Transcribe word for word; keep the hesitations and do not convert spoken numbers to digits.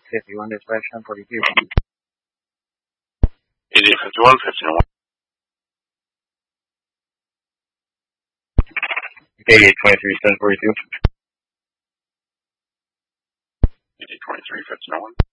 fifty-one dispatch, ten forty-two. eighty-eight fifty-one, fifteen oh one. eighty-eight twenty-three, ten forty-two. eighty-eight twenty-three, fifteen oh one.